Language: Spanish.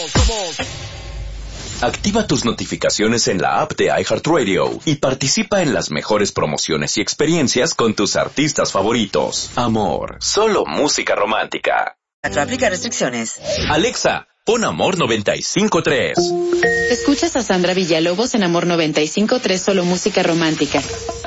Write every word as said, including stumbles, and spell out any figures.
Activa tus notificaciones en la app de iHeartRadio y participa en las mejores promociones y experiencias con tus artistas favoritos. Amor, solo música romántica. Aplica restricciones. Alexa, pon Amor noventa y cinco tres. Escuchas a Sandra Villalobos en Amor noventa y cinco tres, solo música romántica.